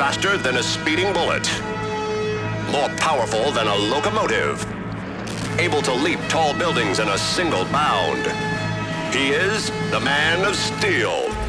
faster than a speeding bullet, more powerful than a locomotive, able to leap tall buildings in a single bound. He is the Man of Steel.